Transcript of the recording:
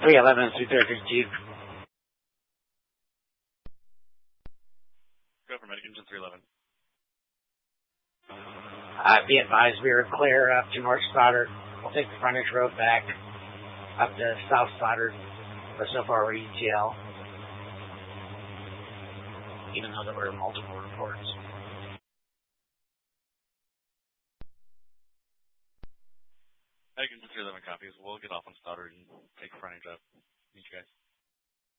311 through 33G. Go for medic engine 311. Be advised, we are clear up to North Stoddard. We'll take the frontage road back up to South Stoddard, but so far we're ETL, even though there were multiple reports. Medic engine 311 copies. We'll get off on Stoddard and take frontage up. Meet you guys.